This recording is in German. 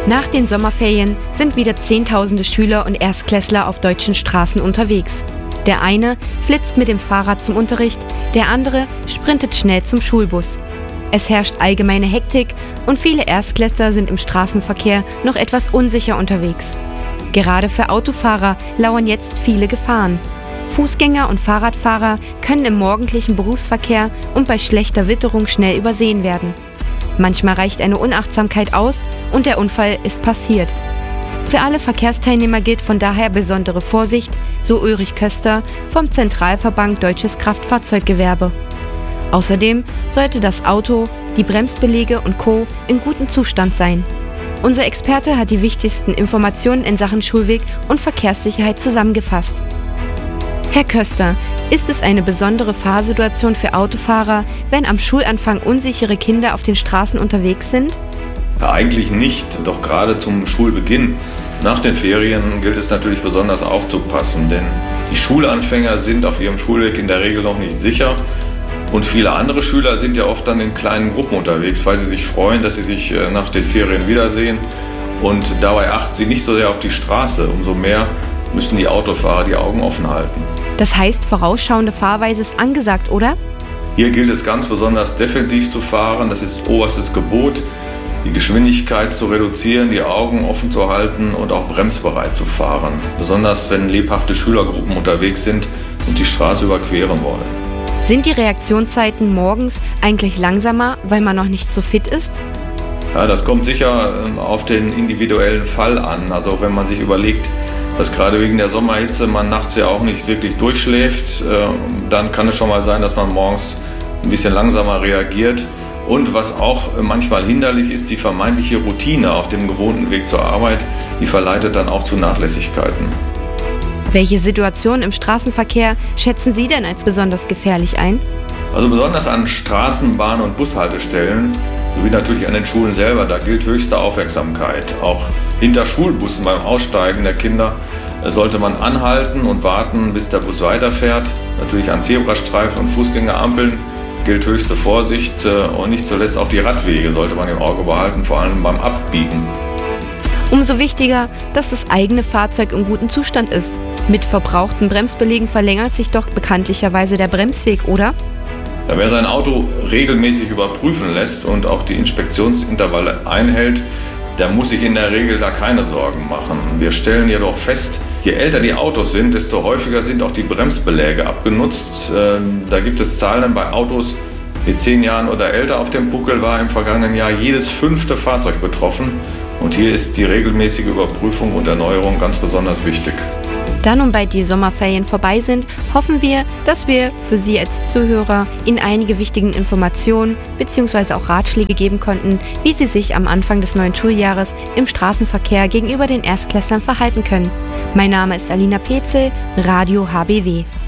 Nach den Sommerferien sind wieder Zehntausende Schüler und Erstklässler auf deutschen Straßen unterwegs. Der eine flitzt mit dem Fahrrad zum Unterricht, der andere sprintet schnell zum Schulbus. Es herrscht allgemeine Hektik und viele Erstklässler sind im Straßenverkehr noch etwas unsicher unterwegs. Gerade für Autofahrer lauern jetzt viele Gefahren. Fußgänger und Fahrradfahrer können im morgendlichen Berufsverkehr und bei schlechter Witterung schnell übersehen werden. Manchmal reicht eine Unachtsamkeit aus und der Unfall ist passiert. Für alle Verkehrsteilnehmer gilt von daher besondere Vorsicht, so Ulrich Köster vom Zentralverband Deutsches Kraftfahrzeuggewerbe. Außerdem sollte das Auto, die Bremsbeläge und Co. in gutem Zustand sein. Unser Experte hat die wichtigsten Informationen in Sachen Schulweg und Verkehrssicherheit zusammengefasst. Herr Köster, ist es eine besondere Fahrsituation für Autofahrer, wenn am Schulanfang unsichere Kinder auf den Straßen unterwegs sind? Ja, eigentlich nicht, doch gerade zum Schulbeginn. Nach den Ferien gilt es natürlich besonders aufzupassen, denn die Schulanfänger sind auf ihrem Schulweg in der Regel noch nicht sicher und viele andere Schüler sind ja oft dann in kleinen Gruppen unterwegs, weil sie sich freuen, dass sie sich nach den Ferien wiedersehen und dabei achten sie nicht so sehr auf die Straße, umso mehr müssen die Autofahrer die Augen offen halten. Das heißt, vorausschauende Fahrweise ist angesagt, oder? Hier gilt es ganz besonders defensiv zu fahren, das ist oberstes Gebot, die Geschwindigkeit zu reduzieren, die Augen offen zu halten und auch bremsbereit zu fahren. Besonders wenn lebhafte Schülergruppen unterwegs sind und die Straße überqueren wollen. Sind die Reaktionszeiten morgens eigentlich langsamer, weil man noch nicht so fit ist? Ja, das kommt sicher auf den individuellen Fall an. Also wenn man sich überlegt, dass gerade wegen der Sommerhitze man nachts ja auch nicht wirklich durchschläft, dann kann es schon mal sein, dass man morgens ein bisschen langsamer reagiert. Und was auch manchmal hinderlich ist, die vermeintliche Routine auf dem gewohnten Weg zur Arbeit, die verleitet dann auch zu Nachlässigkeiten. Welche Situationen im Straßenverkehr schätzen Sie denn als besonders gefährlich ein? Also besonders an Straßenbahn- und Bushaltestellen, sowie natürlich an den Schulen selber, da gilt höchste Aufmerksamkeit. Auch hinter Schulbussen beim Aussteigen der Kinder sollte man anhalten und warten, bis der Bus weiterfährt. Natürlich an Zebrastreifen und Fußgängerampeln gilt höchste Vorsicht und nicht zuletzt auch die Radwege sollte man im Auge behalten, vor allem beim Abbiegen. Umso wichtiger, dass das eigene Fahrzeug in gutem Zustand ist. Mit verbrauchten Bremsbelägen verlängert sich doch bekanntlicherweise der Bremsweg, oder? Ja, wer sein Auto regelmäßig überprüfen lässt und auch die Inspektionsintervalle einhält, der muss sich in der Regel da keine Sorgen machen. Wir stellen jedoch fest, je älter die Autos sind, desto häufiger sind auch die Bremsbeläge abgenutzt. Da gibt es Zahlen bei Autos mit 10 Jahren oder älter auf dem Buckel war im vergangenen Jahr jedes 5. Fahrzeug betroffen. Und hier ist die regelmäßige Überprüfung und Erneuerung ganz besonders wichtig. Da nun bald die Sommerferien vorbei sind, hoffen wir, dass wir für Sie als Zuhörer Ihnen einige wichtige Informationen bzw. auch Ratschläge geben konnten, wie Sie sich am Anfang des neuen Schuljahres im Straßenverkehr gegenüber den Erstklässlern verhalten können. Mein Name ist Alina Petzel, Radio HBW.